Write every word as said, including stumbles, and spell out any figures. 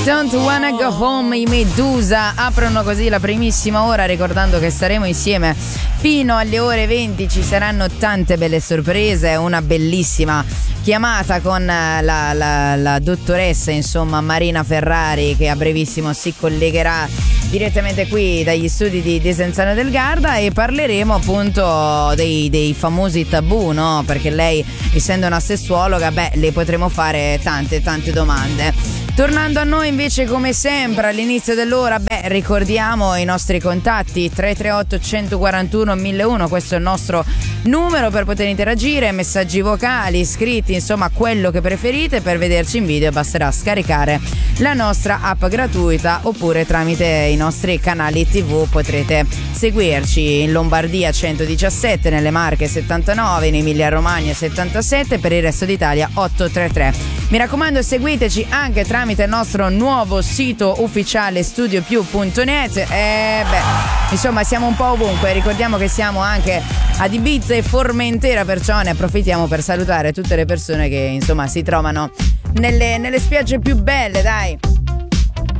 Don't Wanna Go Home, i Medusa aprono così la primissima ora, ricordando che staremo insieme fino alle ore venti. Ci saranno tante belle sorprese, una bellissima chiamata con la, la, la dottoressa, insomma, Marina Ferrari, che a brevissimo si collegherà direttamente qui dagli studi di Desenzano del Garda, e parleremo appunto dei, dei famosi tabù, no? Perché lei, essendo una sessuologa, beh, le potremo fare tante tante domande. Tornando a noi invece, come sempre all'inizio dell'ora, beh, ricordiamo i nostri contatti: tre tre otto uno quattro uno mille uno, questo è il nostro numero per poter interagire, messaggi vocali, scritti, insomma quello che preferite. Per vederci in video basterà scaricare la nostra app gratuita, oppure tramite i nostri canali tivù potrete seguirci in Lombardia centodiciassette, nelle Marche settantanove, in Emilia Romagna settantasette, per il resto d'Italia ottocentotrentatré. Mi raccomando, seguiteci anche tramite il nostro nuovo sito ufficiale studio più punto net. E beh, insomma, siamo un po' ovunque. Ricordiamo che siamo anche ad Ibiza e Formentera, perciò ne approfittiamo per salutare tutte le persone che, insomma, si trovano nelle, nelle spiagge più belle, dai.